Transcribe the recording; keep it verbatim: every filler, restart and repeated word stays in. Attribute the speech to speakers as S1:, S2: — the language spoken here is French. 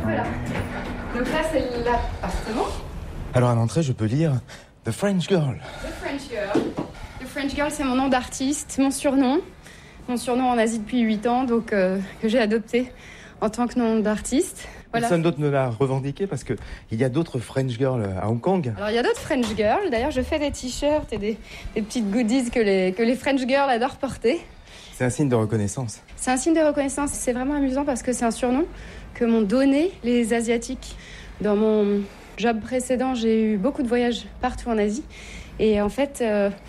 S1: peu là. Donc là, c'est l'appartement.
S2: Alors à l'entrée, je peux lire The French Girl.
S1: The French Girl. The French Girl, c'est mon nom d'artiste, mon surnom. Mon surnom en Asie depuis huit ans, donc euh, que j'ai adopté en tant que nom d'artiste. Voilà.
S2: Personne d'autre ne l'a revendiqué parce qu'il y a d'autres French Girls à Hong Kong.
S1: Alors il y a d'autres French Girls. D'ailleurs, je fais des t-shirts et des, des petites goodies que les, que les French Girls adorent porter.
S2: C'est un signe de reconnaissance.
S1: C'est un signe de reconnaissance. C'est vraiment amusant parce que c'est un surnom que m'ont donné les Asiatiques. Dans mon job précédent, j'ai eu beaucoup de voyages partout en Asie. Et en fait, euh,